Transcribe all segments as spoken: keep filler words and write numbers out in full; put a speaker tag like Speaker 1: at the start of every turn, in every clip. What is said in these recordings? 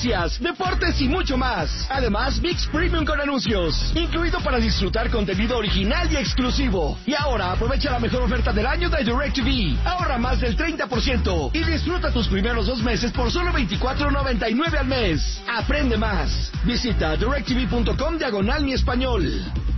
Speaker 1: noticias, deportes y mucho más. Además, ViX Premium con anuncios, incluido para disfrutar contenido original y exclusivo. Y ahora aprovecha la mejor oferta del año de DirecTV. Ahorra más del treinta por ciento y disfruta tus primeros dos meses por solo veinticuatro noventa y nueve al mes. Aprende más. Visita directv.com diagonal mi español.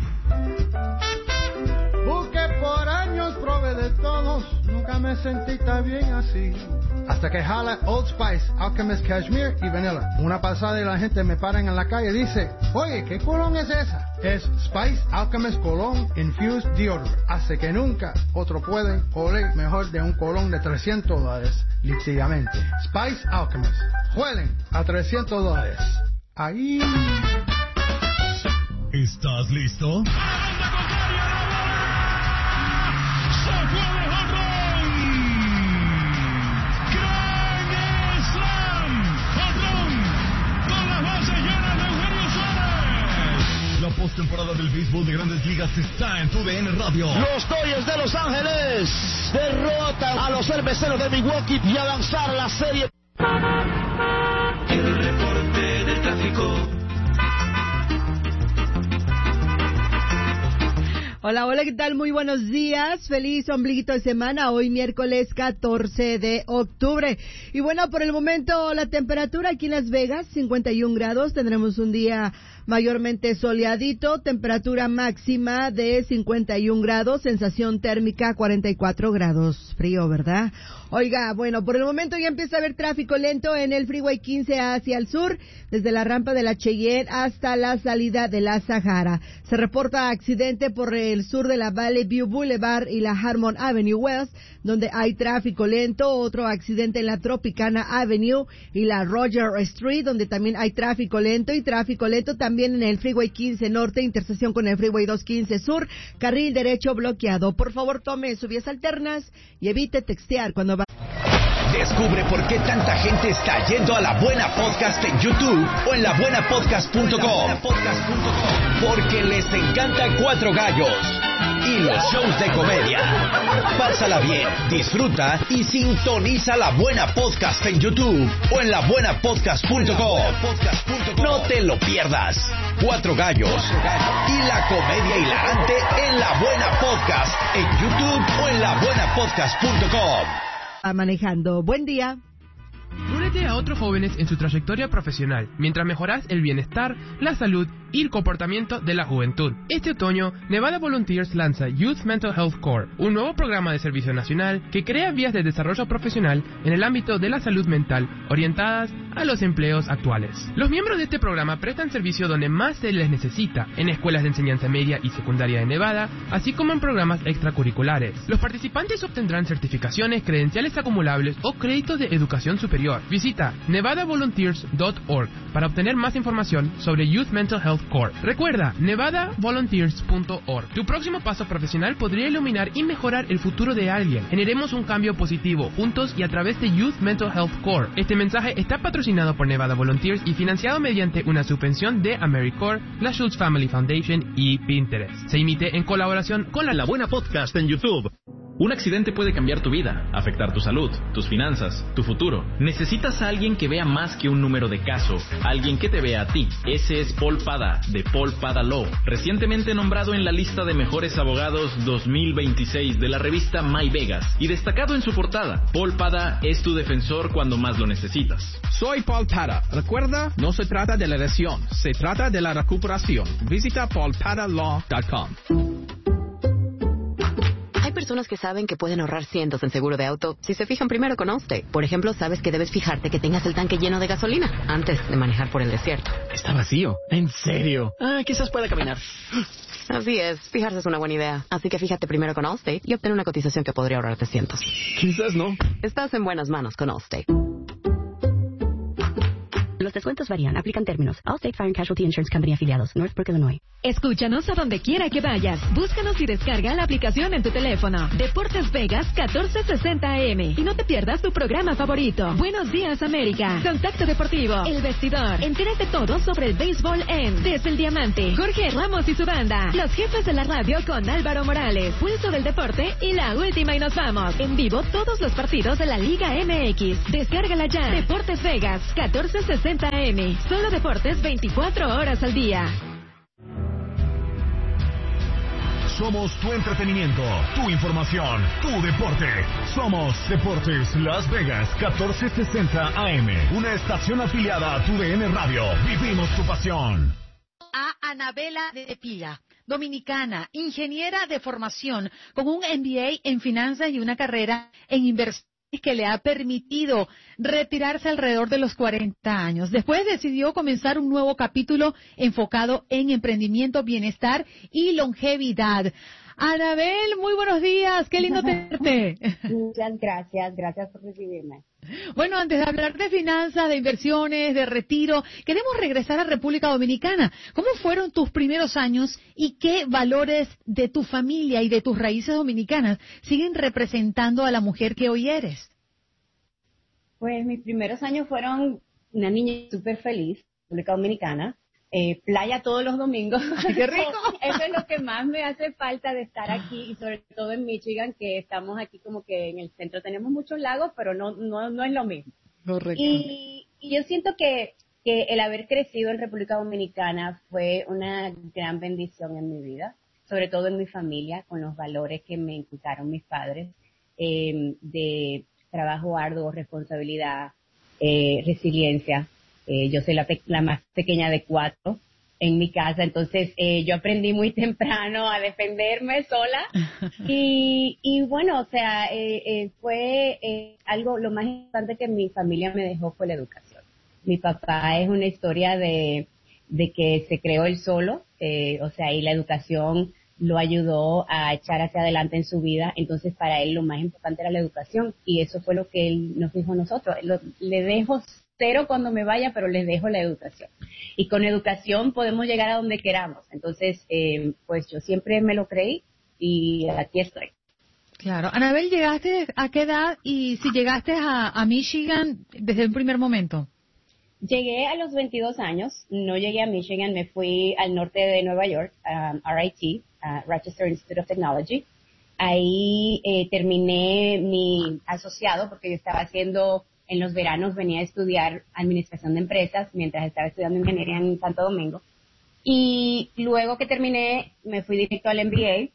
Speaker 2: Porque por años probé de todos, nunca me sentí tan bien así. Hasta que jala Old Spice, Alchemist Cashmere y Vanilla. Una pasada y la gente me para en la calle y dice, oye, ¿qué colón es esa? Es Spice Alchemist Cologne Infused Deodorant. Hace que nunca otro puede oler mejor de un colón de trescientos dólares, literalmente. Spice Alchemist. Huelen a trescientos dólares. Ahí.
Speaker 3: ¿Estás listo? La postemporada del béisbol de Grandes Ligas está en tu D N Radio.
Speaker 1: Los Dodgers de Los Ángeles derrotan a los cerveceros de Milwaukee y avanzar la serie.
Speaker 4: El reporte del tráfico.
Speaker 5: Hola, hola, ¿qué tal? Muy buenos días. Feliz ombliguito de semana. Hoy miércoles catorce de octubre. Y bueno, por el momento la temperatura aquí en Las Vegas, cincuenta y un grados. Tendremos un día mayormente soleadito. Temperatura máxima de cincuenta y un grados. Sensación térmica cuarenta y cuatro grados. Frío, ¿verdad? Oiga, bueno, por el momento ya empieza a haber tráfico lento en el Freeway quince hacia el sur, desde la rampa de la Cheyenne hasta la salida de la Sahara. Se reporta accidente por el sur de la Valley View Boulevard y la Harmon Avenue West, donde hay tráfico lento. Otro accidente en la Tropicana Avenue y la Roger Street, donde también hay tráfico lento, y tráfico lento también en el Freeway quince Norte, intersección con el Freeway doscientos quince Sur, carril derecho bloqueado. Por favor, tome sus vías alternas y evite textear cuando va.
Speaker 6: Descubre por qué tanta gente está yendo a La Buena Podcast en YouTube o en la buena podcast punto com. Porque les encanta Cuatro Gallos y los shows de comedia. Pásala bien, disfruta y sintoniza La Buena Podcast en YouTube o en la buena podcast punto com. No te lo pierdas. Cuatro Gallos y la comedia hilarante en La Buena Podcast en YouTube o en la buena podcast punto com.
Speaker 5: Manejando. Buen día.
Speaker 7: Únete a otros jóvenes en su trayectoria profesional, mientras mejoras el bienestar, la salud y el comportamiento de la juventud. Este otoño, Nevada Volunteers lanza Youth Mental Health Corps, un nuevo programa de servicio nacional que crea vías de desarrollo profesional en el ámbito de la salud mental, orientadas a los empleos actuales. Los miembros de este programa prestan servicio donde más se les necesita, en escuelas de enseñanza media y secundaria de Nevada, así como en programas extracurriculares. Los participantes obtendrán certificaciones, credenciales acumulables o créditos de educación superior. Visita nevada volunteers punto org para obtener más información sobre Youth Mental Health Corps. Recuerda, nevada volunteers punto org. Tu próximo paso profesional podría iluminar y mejorar el futuro de alguien. Generemos un cambio positivo, juntos y a través de Youth Mental Health Corps. Este mensaje está patrocinado por Nevada Volunteers y financiado mediante una subvención de AmeriCorps, la Schultz Family Foundation y Pinterest. Se emite en colaboración con la La Buena Podcast en YouTube.
Speaker 8: Un accidente puede cambiar tu vida, afectar tu salud, tus finanzas, tu futuro. Necesitas a alguien que vea más que un número de caso, alguien que te vea a ti. Ese es Paul Pada, de Paul Pada Law, recientemente nombrado en la lista de mejores abogados dos mil veintiséis de la revista My Vegas y destacado en su portada. Paul Pada es tu defensor cuando más lo necesitas.
Speaker 9: Soy Paul Pada. Recuerda, no se trata de la lesión, se trata de la recuperación. Visita paul pada law punto com.
Speaker 10: Hay personas que saben que pueden ahorrar cientos en seguro de auto si se fijan primero con Allstate. Por ejemplo, sabes que debes fijarte que tengas el tanque lleno de gasolina antes de manejar por el desierto.
Speaker 11: Está vacío. ¿En serio? Ah, quizás pueda caminar.
Speaker 10: Así es, fijarse es una buena idea. Así que fíjate primero con Allstate y obtén una cotización que podría ahorrarte cientos.
Speaker 11: Quizás no.
Speaker 10: Estás en buenas manos con Allstate.
Speaker 12: Los descuentos varían. Aplican términos. Allstate Fire and Casualty Insurance Company afiliados. Northbrook, Illinois.
Speaker 13: Escúchanos a donde quiera que vayas. Búscanos y descarga la aplicación en tu teléfono. Deportes Vegas catorce sesenta A M. Y no te pierdas tu programa favorito. Buenos Días América. Contacto Deportivo. El Vestidor. Entérate todo sobre el béisbol en Desde el Diamante. Jorge Ramos y su banda. Los jefes de la radio con Álvaro Morales. Pulso del Deporte y la última y nos vamos. En vivo todos los partidos de la Liga M X. Descárgala ya. Deportes Vegas catorce sesenta sesenta A M. Solo deportes veinticuatro horas al día.
Speaker 3: Somos tu entretenimiento, tu información, tu deporte. Somos Deportes Las Vegas catorce sesenta A M, una estación afiliada a tu D N Radio. Vivimos tu pasión.
Speaker 14: A Anabela de Pila, dominicana, ingeniera de formación, con un M B A en finanzas y una carrera en inversiones que le ha permitido retirarse alrededor de los cuarenta años. Después decidió comenzar un nuevo capítulo enfocado en emprendimiento, bienestar y longevidad. Anabel, muy buenos días, qué lindo tenerte.
Speaker 15: Muchas gracias, gracias por recibirme.
Speaker 14: Bueno, antes de hablar de finanzas, de inversiones, de retiro, queremos regresar a República Dominicana. ¿Cómo fueron tus primeros años y qué valores de tu familia y de tus raíces dominicanas siguen representando a la mujer que hoy eres?
Speaker 15: Pues mis primeros años fueron una niña súper feliz, República Dominicana. Eh, playa todos los domingos.
Speaker 14: Ay, ¡qué rico!
Speaker 15: Eso es lo que más me hace falta de estar aquí, y sobre todo en Michigan, que estamos aquí como que en el centro tenemos muchos lagos, pero no no no es lo mismo.
Speaker 14: Correcto.
Speaker 15: Y, y yo siento que, que el haber crecido en República Dominicana fue una gran bendición en mi vida, sobre todo en mi familia, con los valores que me inculcaron mis padres, eh, de trabajo arduo, responsabilidad, eh, resiliencia. Eh, yo soy la, pe- la más pequeña de cuatro en mi casa, entonces eh, yo aprendí muy temprano a defenderme sola y, y bueno, o sea, eh, eh, fue eh, algo, lo más importante que mi familia me dejó fue la educación. Mi papá es una historia de, de que se creó él solo, eh, o sea, y la educación lo ayudó a echar hacia adelante en su vida, entonces para él lo más importante era la educación y eso fue lo que él nos dijo a nosotros, lo, le dejo cero cuando me vaya, pero les dejo la educación. Y con educación podemos llegar a donde queramos. Entonces, eh, pues yo siempre me lo creí y aquí estoy.
Speaker 14: Claro. Anabel, ¿llegaste a qué edad y si llegaste a, a Michigan desde el primer momento?
Speaker 15: Llegué a los veintidós años, no llegué a Michigan, me fui al norte de Nueva York, um, R I T, uh, Rochester Institute of Technology. Ahí eh, terminé mi asociado porque yo estaba haciendo... En los veranos venía a estudiar administración de empresas mientras estaba estudiando ingeniería en Santo Domingo. Y luego que terminé, me fui directo al M B A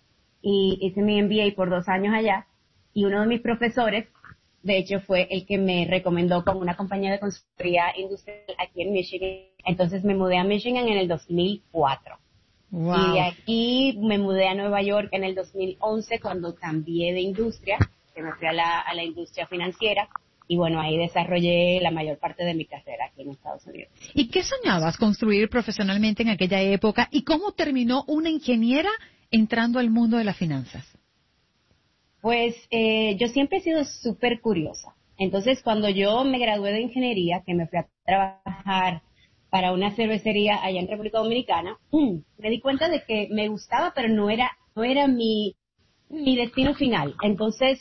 Speaker 15: y hice mi M B A por dos años allá. Y uno de mis profesores, de hecho, fue el que me recomendó con una compañía de consultoría industrial aquí en Michigan. Entonces me mudé a Michigan en el dos mil cuatro.
Speaker 14: Wow.
Speaker 15: Y de aquí me mudé a Nueva York en el dos mil once cuando cambié de industria, que me fui a la, a la industria financiera. Y bueno, ahí desarrollé la mayor parte de mi carrera aquí en Estados Unidos.
Speaker 14: ¿Y qué soñabas construir profesionalmente en aquella época? ¿Y cómo terminó una ingeniera entrando al mundo de las finanzas?
Speaker 15: Pues eh, yo siempre he sido súper curiosa. Entonces, cuando yo me gradué de ingeniería, que me fui a trabajar para una cervecería allá en República Dominicana, me di cuenta de que me gustaba, pero no era no era mi, mi destino final. Entonces,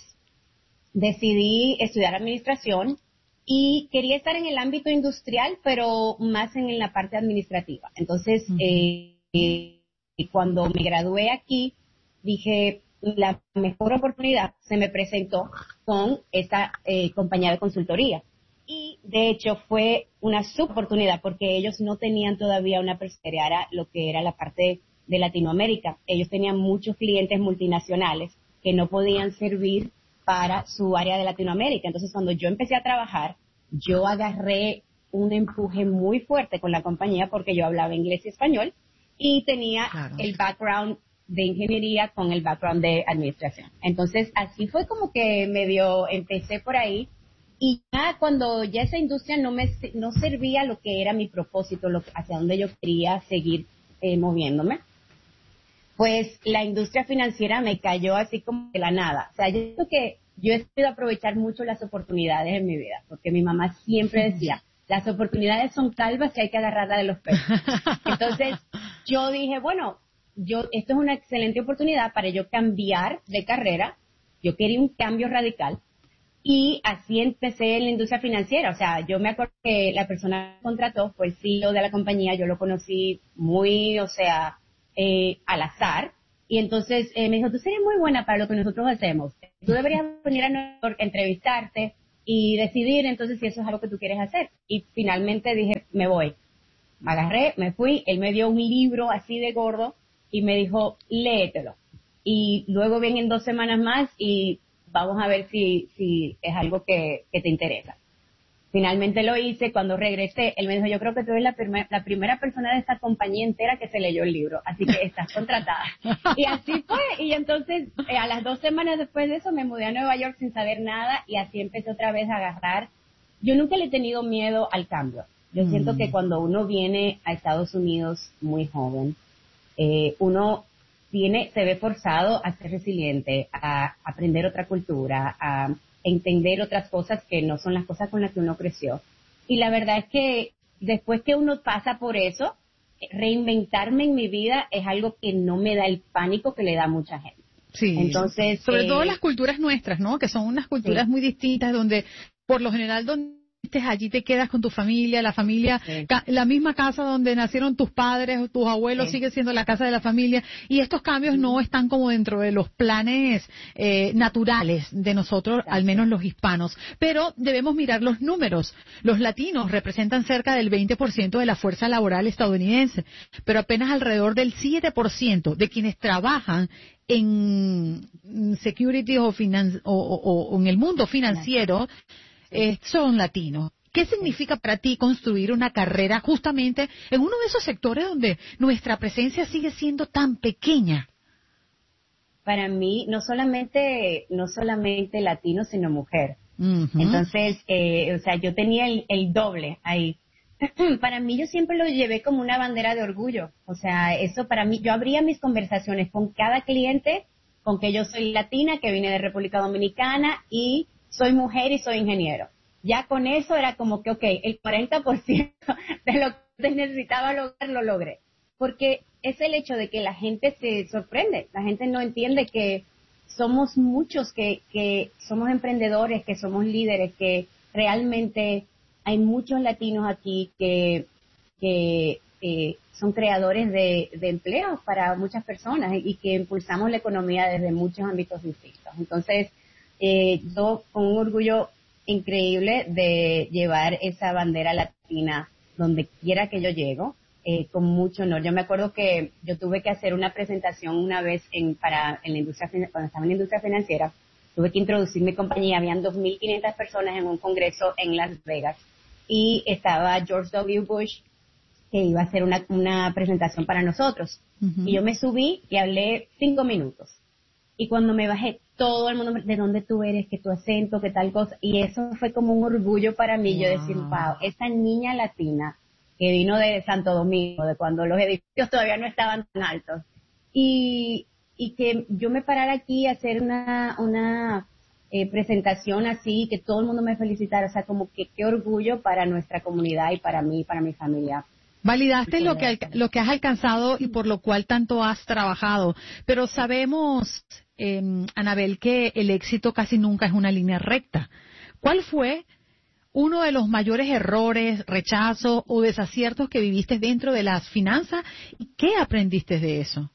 Speaker 15: decidí estudiar administración y quería estar en el ámbito industrial, pero más en la parte administrativa. Entonces, uh-huh. eh, eh, cuando me gradué aquí, dije, la mejor oportunidad se me presentó con esta eh, compañía de consultoría. Y, de hecho, fue una suboportunidad porque ellos no tenían todavía una perspectiva, era lo que era la parte de Latinoamérica. Ellos tenían muchos clientes multinacionales que no podían servir para su área de Latinoamérica. Entonces, cuando yo empecé a trabajar, yo agarré un empuje muy fuerte con la compañía porque yo hablaba inglés y español y tenía claro. el background de ingeniería con el background de administración. Entonces, así fue como que medio empecé por ahí y ya cuando ya esa industria no me no servía lo que era mi propósito, lo, hacia donde yo quería seguir eh, moviéndome, pues la industria financiera me cayó así como de la nada. O sea, yo creo que yo he podido aprovechar mucho las oportunidades en mi vida, porque mi mamá siempre decía, las oportunidades son calvas que hay que agarrarla de los pelos. Entonces, yo dije, bueno, yo esto es una excelente oportunidad para yo cambiar de carrera. Yo quería un cambio radical. Y así empecé en la industria financiera. O sea, yo me acuerdo que la persona que contrató fue el C E O de la compañía. Yo lo conocí muy, o sea... Eh, al azar, y entonces eh, me dijo, tú serías muy buena para lo que nosotros hacemos, tú deberías venir a Nueva York, entrevistarte y decidir entonces si eso es algo que tú quieres hacer. Y finalmente dije, me voy. Me agarré, me fui, él me dio un libro así de gordo y me dijo, léetelo. Y luego vienen dos semanas más y vamos a ver si, si es algo que, que te interesa. Finalmente lo hice. Cuando regresé, él me dijo, yo creo que tú eres la, primer, la primera persona de esta compañía entera que se leyó el libro, así que estás contratada. Y así fue. Y entonces, eh, a las dos semanas después de eso, me mudé a Nueva York sin saber nada y así empecé otra vez a agarrar. Yo nunca le he tenido miedo al cambio. Yo mm. siento que cuando uno viene a Estados Unidos muy joven, eh, uno tiene, se ve forzado a ser resiliente, a aprender otra cultura, a entender otras cosas que no son las cosas con las que uno creció. Y la verdad es que después que uno pasa por eso, reinventarme en mi vida es algo que no me da el pánico que le da a mucha gente.
Speaker 16: Sí.
Speaker 15: Entonces,
Speaker 16: sobre
Speaker 15: eh,
Speaker 16: todo las culturas nuestras, ¿no? Que son unas culturas sí. muy distintas, donde por lo general donde estés allí te quedas con tu familia, la familia, sí. ca- la misma casa donde nacieron tus padres o tus abuelos sí. sigue siendo la casa de la familia, y estos cambios sí. no están como dentro de los planes eh, naturales de nosotros, Exacto. al menos los hispanos. Pero debemos mirar los números. Los latinos representan cerca del veinte por ciento de la fuerza laboral estadounidense, pero apenas alrededor del siete por ciento de quienes trabajan en security o, finan- o, o, o en el mundo financiero Eh, son latinos. ¿Qué significa para ti construir una carrera justamente en uno de esos sectores donde nuestra presencia sigue siendo tan pequeña?
Speaker 15: Para mí, no solamente no solamente latino, sino mujer.
Speaker 16: Uh-huh.
Speaker 15: Entonces, eh, o sea, yo tenía el, el doble ahí. Para mí, yo siempre lo llevé como una bandera de orgullo. O sea, eso para mí, yo abría mis conversaciones con cada cliente con que yo soy latina, que vine de República Dominicana y soy mujer y soy ingeniero. Ya con eso era como que, ok, el cuarenta por ciento de lo que necesitaba lograr, lo logré. Porque es el hecho de que la gente se sorprende. La gente no entiende que somos muchos, que, que somos emprendedores, que somos líderes, que realmente hay muchos latinos aquí que, que eh, son creadores de, de empleos para muchas personas y que impulsamos la economía desde muchos ámbitos distintos. Entonces, Eh, yo con un orgullo increíble de llevar esa bandera latina donde quiera que yo llego, eh, con mucho honor. Yo me acuerdo que yo tuve que hacer una presentación una vez en para en la industria cuando estaba en la industria financiera, tuve que introducir mi compañía, habían dos mil quinientas personas en un congreso en Las Vegas y estaba George W. Bush que iba a hacer una, una presentación para nosotros. Uh-huh. Y yo me subí y hablé cinco minutos. Y cuando me bajé, todo el mundo, ¿de dónde tú eres? ¿Qué tu acento? ¿Qué tal cosa? Y eso fue como un orgullo para mí, wow. Yo decir, wow, esa niña latina que vino de Santo Domingo, de cuando los edificios todavía no estaban tan altos. Y, y que yo me parara aquí a hacer una, una eh, presentación así, que todo el mundo me felicitara, o sea, como que qué orgullo para nuestra comunidad y para mí, para mi familia.
Speaker 16: Validaste lo que, lo que has alcanzado y por lo cual tanto has trabajado, pero sabemos, eh, Anabel, que el éxito casi nunca es una línea recta. ¿Cuál fue uno de los mayores errores, rechazos o desaciertos que viviste dentro de las finanzas y qué aprendiste de eso?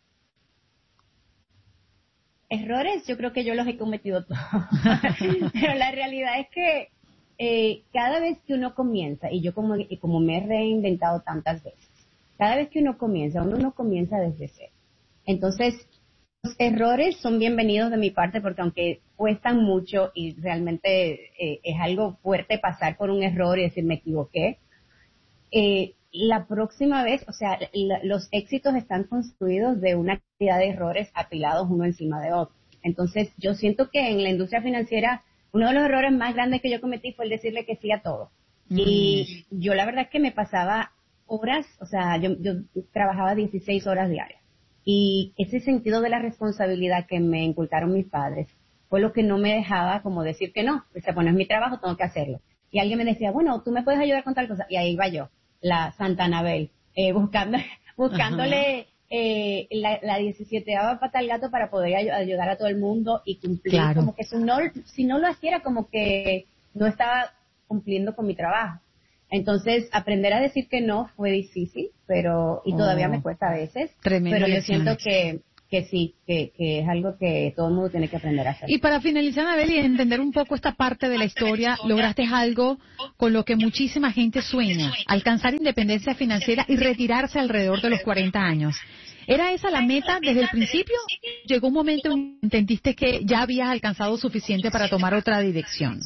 Speaker 15: Errores, yo creo que yo los he cometido todos, pero la realidad es que Eh, cada vez que uno comienza, y yo como, y como me he reinventado tantas veces, cada vez que uno comienza, uno no comienza desde cero. Entonces, los errores son bienvenidos de mi parte porque aunque cuestan mucho y realmente eh, es algo fuerte pasar por un error y decir me equivoqué, eh, la próxima vez, o sea, la, los éxitos están construidos de una cantidad de errores apilados uno encima de otro. Entonces, yo siento que en la industria financiera uno de los errores más grandes que yo cometí fue el decirle que sí a todo. Mm. Y yo la verdad es que me pasaba horas, o sea, yo, yo trabajaba dieciséis horas diarias. Y ese sentido de la responsabilidad que me inculcaron mis padres fue lo que no me dejaba como decir que no. O sea, bueno, es mi trabajo, tengo que hacerlo. Y alguien me decía, bueno, tú me puedes ayudar con tal cosa. Y ahí iba yo, la Santa Anabel, eh, buscando, buscándole... Eh, la, la diecisietava pata al gato para poder ay- ayudar a todo el mundo y cumplir, claro. Como que si no, si no lo hiciera como que no estaba cumpliendo con mi trabajo. Entonces aprender a decir que no fue difícil, pero y todavía oh, me cuesta a veces, tremendo pero yo siento que, que sí, que, que es algo que todo el mundo tiene que aprender a hacer.
Speaker 16: Y para finalizar, Anabel, y entender un poco esta parte de la historia, lograste algo con lo que muchísima gente sueña, alcanzar independencia financiera y retirarse alrededor de los cuarenta años. ¿Era esa la meta desde el principio? ¿Llegó un momento en que entendiste que ya habías alcanzado suficiente para tomar otra dirección?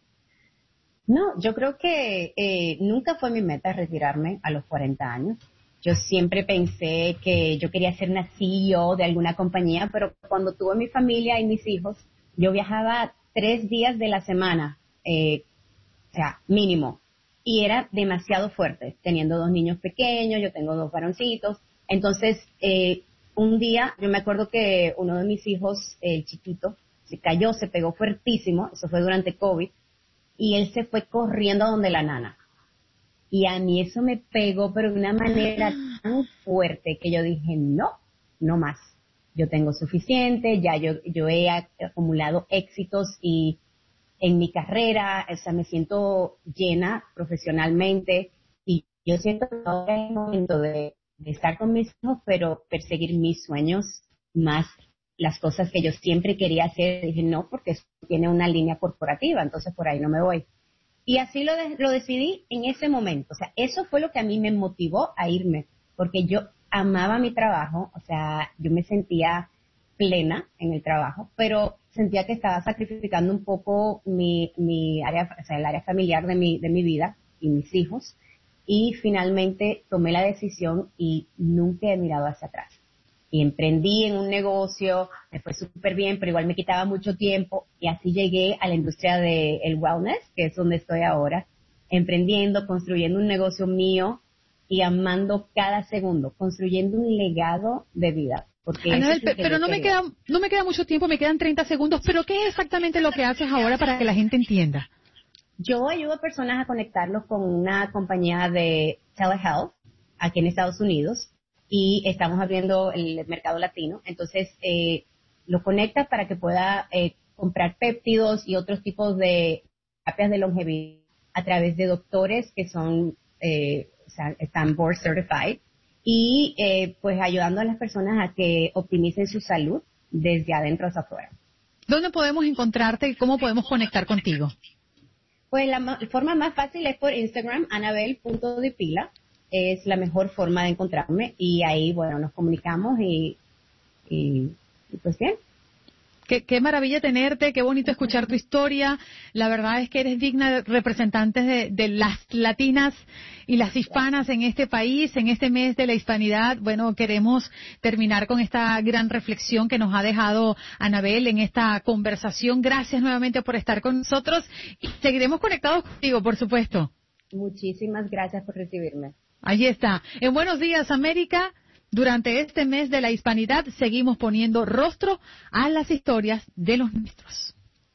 Speaker 15: No, yo creo que eh, nunca fue mi meta retirarme a los cuarenta años. Yo siempre pensé que yo quería ser una C E O de alguna compañía, pero cuando tuve mi familia y mis hijos, yo viajaba tres días de la semana, eh, o sea, mínimo, y era demasiado fuerte, teniendo dos niños pequeños, yo tengo dos varoncitos. Entonces, eh, un día, yo me acuerdo que uno de mis hijos, el chiquito, se cayó, se pegó fuertísimo, eso fue durante COVID, y él se fue corriendo a donde la nana. Y a mí eso me pegó, pero de una manera tan fuerte que yo dije, no, no más. Yo tengo suficiente, ya yo, yo he acumulado éxitos y en mi carrera, o sea, me siento llena profesionalmente y yo siento que ahora es el momento de, de estar con mis hijos, pero perseguir mis sueños más las cosas que yo siempre quería hacer. Dije, no, porque eso tiene una línea corporativa, entonces por ahí no me voy. Y así lo, de, lo decidí en ese momento. O sea, eso fue lo que a mí me motivó a irme, porque yo amaba mi trabajo, o sea, yo me sentía plena en el trabajo, pero sentía que estaba sacrificando un poco mi, mi área, o sea, el área familiar de mi, de mi vida y mis hijos, y finalmente tomé la decisión y nunca he mirado hacia atrás. Y emprendí en un negocio, me fue súper bien, pero igual me quitaba mucho tiempo, y así llegué a la industria del wellness, que es donde estoy ahora, emprendiendo, construyendo un negocio mío y amando cada segundo, construyendo un legado de vida. Porque
Speaker 16: Anabel,
Speaker 15: es
Speaker 16: pero no me queda no me queda mucho tiempo, me quedan treinta segundos, pero ¿qué es exactamente lo que haces ahora para que la gente entienda?
Speaker 15: Yo ayudo a personas a conectarlos con una compañía de telehealth aquí en Estados Unidos, y estamos abriendo el mercado latino, entonces eh, lo conecta para que pueda eh, comprar péptidos y otros tipos de terapias de longevidad a través de doctores que son, eh, o sea, están board certified, y eh, pues ayudando a las personas a que optimicen su salud desde adentro hacia afuera.
Speaker 16: ¿Dónde podemos encontrarte y cómo podemos conectar contigo?
Speaker 15: Pues la, la forma más fácil es por Instagram, anabel punto depila. Es la mejor forma de encontrarme, y ahí, bueno, nos comunicamos y, y, y pues bien.
Speaker 16: Qué, qué maravilla tenerte, qué bonito escuchar tu historia. La verdad es que eres digna de representantes de, de las latinas y las hispanas en este país, en este mes de la hispanidad. Bueno, queremos terminar con esta gran reflexión que nos ha dejado Anabel en esta conversación. Gracias nuevamente por estar con nosotros y seguiremos conectados contigo, por supuesto.
Speaker 15: Muchísimas gracias por recibirme.
Speaker 16: Allí está. En Buenos Días, América, durante este mes de la hispanidad, seguimos poniendo rostro a las historias de los nuestros.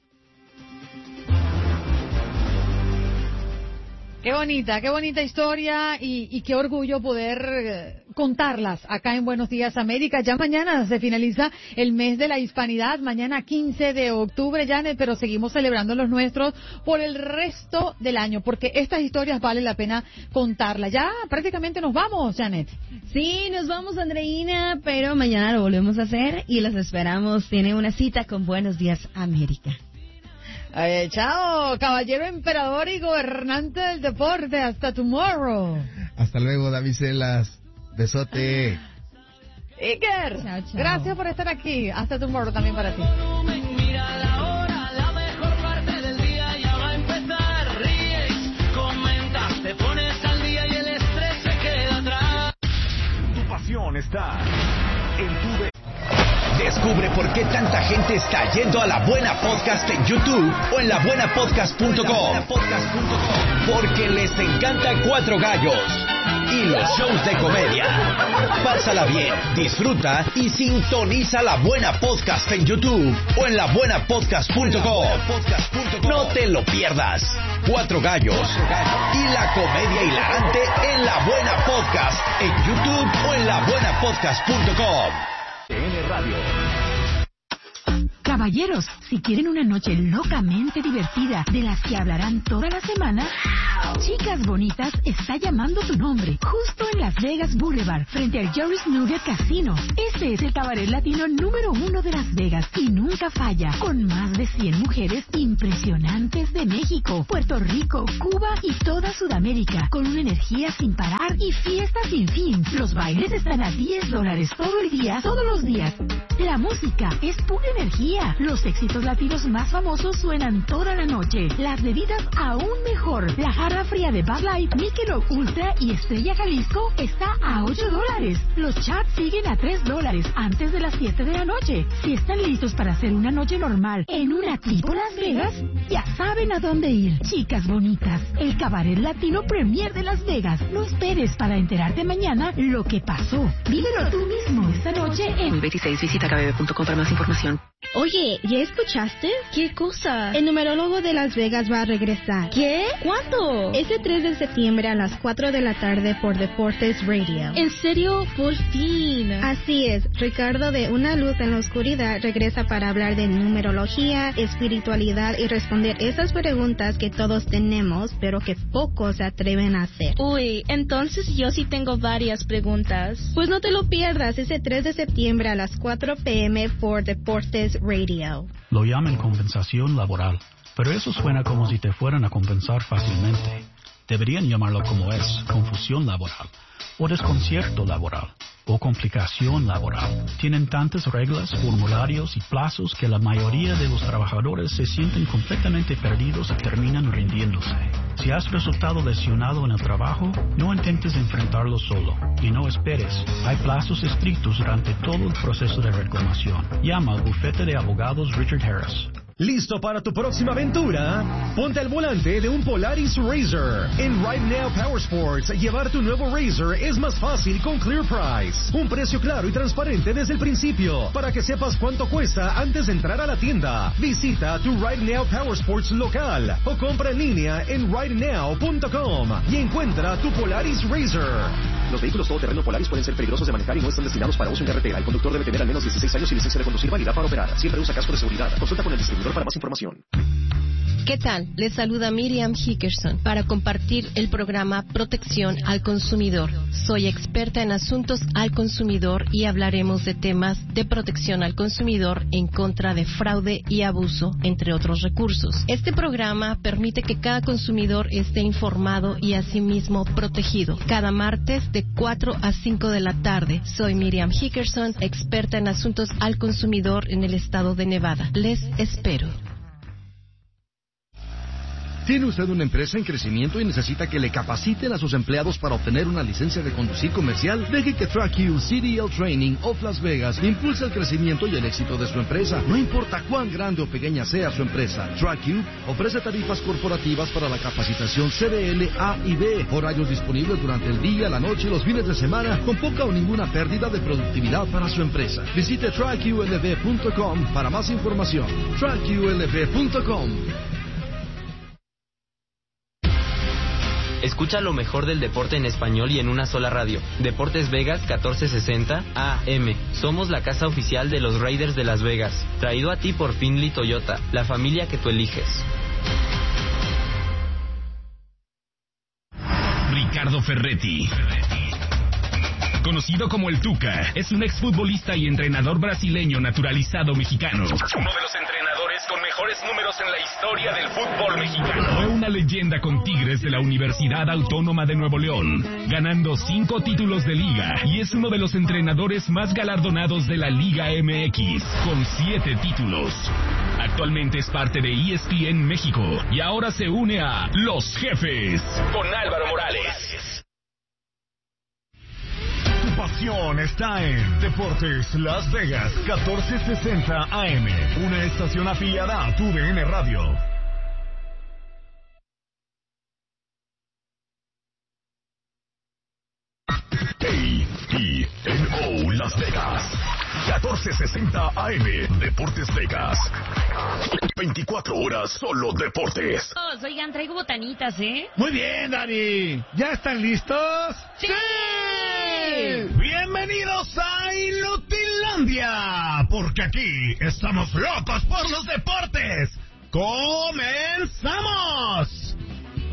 Speaker 16: Qué bonita, qué bonita historia y, y qué orgullo poder eh, contarlas acá en Buenos Días América. Ya mañana se finaliza el mes de la hispanidad, mañana quince de octubre, Janet, pero seguimos celebrando los nuestros por el resto del año, porque estas historias vale la pena contarlas. Ya prácticamente nos vamos, Janet.
Speaker 5: Sí, nos vamos, Andreina, pero mañana lo volvemos a hacer y los esperamos. Tiene una cita con Buenos Días América.
Speaker 16: Eh, chao, caballero emperador y gobernante del deporte. Hasta tomorrow.
Speaker 17: Hasta luego, Damiselas. Besote.
Speaker 16: Iker, chao, chao. Gracias por estar aquí. Hasta tomorrow también para ti.
Speaker 4: Mira la hora, la mejor parte del día ya va a empezar. Ríes, comentas, te pones al día y el estrés se queda atrás.
Speaker 3: Tu pasión está en tu de...
Speaker 6: Descubre por qué tanta gente está yendo a La Buena Podcast en YouTube o en la buena podcast punto com. Porque les encanta Cuatro Gallos y los shows de comedia. Pásala bien, disfruta y sintoniza La Buena Podcast en YouTube o en la buena podcast punto com. No te lo pierdas. Cuatro Gallos y la comedia hilarante en La Buena Podcast en YouTube o en la buena podcast punto com.
Speaker 3: T N Radio.
Speaker 18: Caballeros, si quieren una noche locamente divertida, de las que hablarán toda la semana, Chicas Bonitas está llamando tu nombre, justo en Las Vegas Boulevard, frente al Joris Nugget Casino. Este es el cabaret latino número uno de Las Vegas y nunca falla, con más de cien mujeres impresionantes de México, Puerto Rico, Cuba y toda Sudamérica, con una energía sin parar y fiesta sin fin. Los bailes están a diez dólares todo el día, todos los días. La música es pura energía. Los éxitos latinos más famosos suenan toda la noche. Las bebidas aún mejor. La jarra fría de Bud Light, Michelob Ultra y Estrella Jalisco está a ocho dólares. Los chats siguen a tres dólares antes de las siete de la noche. Si están listos para hacer una noche normal en una tipo Las Vegas, ya saben a dónde ir. Chicas Bonitas, el cabaret latino premier de Las Vegas. No esperes para enterarte mañana lo que pasó. Vívelo tú mismo esta noche en
Speaker 10: veintiséis. Visita k b b punto com para más información.
Speaker 19: Oye, ¿ya escuchaste? ¿Qué cosa? El numerólogo de Las Vegas va a regresar. ¿Qué? ¿Cuándo? Este tres de septiembre a las cuatro de la tarde por Deportes Radio. ¿En serio? Por fin. Así es. Ricardo de Una Luz en la Oscuridad regresa para hablar de numerología, espiritualidad y responder esas preguntas que todos tenemos, pero que pocos se atreven a hacer. Uy, entonces yo sí tengo varias preguntas. Pues no te lo pierdas ese tres de septiembre a las cuatro p m por Deportes Radio.
Speaker 20: Lo llaman compensación laboral, pero eso suena como si te fueran a compensar fácilmente. Deberían llamarlo como es, confusión laboral, o desconcierto laboral, o complicación laboral. Tienen tantas reglas, formularios y plazos que la mayoría de los trabajadores se sienten completamente perdidos y terminan rindiéndose. Si has resultado lesionado en el trabajo, no intentes enfrentarlo solo y no esperes. Hay plazos estrictos durante todo el proceso de reclamación. Llama al bufete de abogados Richard Harris.
Speaker 21: ¿Listo para tu próxima aventura? Ponte al volante de un Polaris Razor. En Right Now Power Sports, llevar tu nuevo Razor es más fácil con Clear Price. Un precio claro y transparente desde el principio, para que sepas cuánto cuesta antes de entrar a la tienda. Visita tu Right Now Power Sports local o compra en línea en right now punto com y encuentra tu Polaris Razor. Los vehículos todoterreno Polaris pueden ser peligrosos de manejar y no están destinados para uso en carretera. El conductor debe tener al menos dieciséis años y licencia de conducir válida para operar. Siempre usa casco de seguridad. Consulta con el distribuidor para más información.
Speaker 22: ¿Qué tal? Les saluda Miriam Hickerson para compartir el programa Protección al Consumidor. Soy experta en asuntos al consumidor y hablaremos de temas de protección al consumidor en contra de fraude y abuso, entre otros recursos. Este programa permite que cada consumidor esté informado y asimismo protegido. Cada martes de cuatro a cinco de la tarde. Soy Miriam Hickerson, experta en asuntos al consumidor en el estado de Nevada. Les espero.
Speaker 23: ¿Tiene usted una empresa en crecimiento y necesita que le capaciten a sus empleados para obtener una licencia de conducir comercial? Deje que TrackU C D L Training of Las Vegas impulse el crecimiento y el éxito de su empresa. No importa cuán grande o pequeña sea su empresa, TrackU ofrece tarifas corporativas para la capacitación C D L A y B, horarios disponibles durante el día, la noche y los fines de semana, con poca o ninguna pérdida de productividad para su empresa. Visite track U L V punto com para más información. track U L V punto com.
Speaker 24: Escucha lo mejor del deporte en español y en una sola radio. Deportes Vegas catorce sesenta A M. Somos la casa oficial de los Raiders de Las Vegas. Traído a ti por Findlay Toyota, la familia que tú eliges.
Speaker 3: Ricardo Ferretti, conocido como el Tuca, es un exfutbolista y entrenador brasileño naturalizado mexicano. Uno de los entrenadores con mejores números en la historia del fútbol mexicano. Fue una leyenda con Tigres de la Universidad Autónoma de Nuevo León, ganando cinco títulos de liga, y es uno de los entrenadores más galardonados de la Liga M X, con siete títulos. Actualmente es parte de E S P N México y ahora se une a Los Jefes con Álvaro Morales. Tu pasión está en Deportes Las Vegas catorce sesenta A M, una estación afiliada a tu D N Radio. A E N O Las Vegas catorce sesenta A M, Deportes Vegas. veinticuatro horas solo deportes.
Speaker 25: Oh, oigan, traigo botanitas, ¿eh?
Speaker 2: Muy bien, Dani. ¿Ya están listos?
Speaker 25: ¡Sí!
Speaker 3: Bienvenidos a Inutilandia. cambia, porque aquí estamos locos por los deportes. ¡Comenzamos!